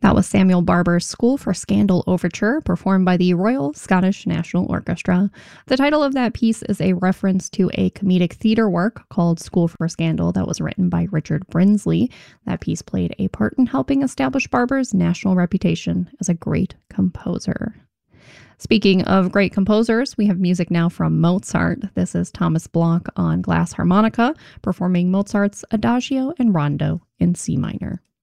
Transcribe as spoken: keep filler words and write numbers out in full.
That was Samuel Barber's School for Scandal Overture, performed by the Royal Scottish National Orchestra. The title of that piece is a reference to a comedic theater work called School for Scandal that was written by Richard Brinsley. That piece played a part in helping establish Barber's national reputation as a great composer. Speaking of great composers, we have music now from Mozart. This is Thomas Bloch on glass harmonica, performing Mozart's Adagio and Rondo in C minor.